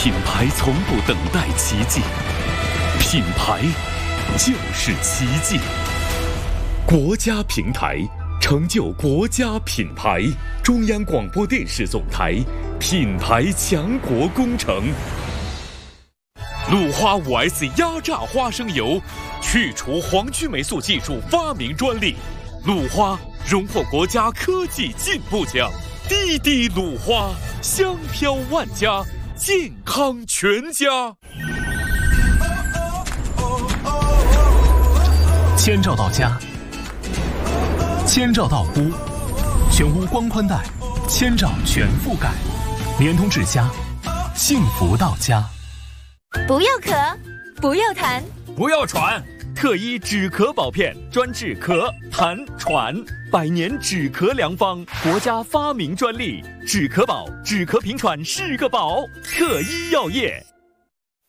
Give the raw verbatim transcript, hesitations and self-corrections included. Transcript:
品牌从不等待奇迹，品牌就是奇迹。国家平台成就国家品牌，中央广播电视总台品牌强国工程。鲁花 五 S 压榨花生油，去除黄曲霉素技术发明专利。鲁花荣获国家科技进步奖。滴滴鲁花，香飘万家，健康全家。 千兆到家，千兆到屋，全屋光宽带，千兆全覆盖，联通至家，幸福到家。 不要咳，不要痰， 不要喘。特一止咳宝片，专治咳、痰、喘，百年止咳良方，国家发明专利。止咳宝，止咳平喘是个宝。特一药业。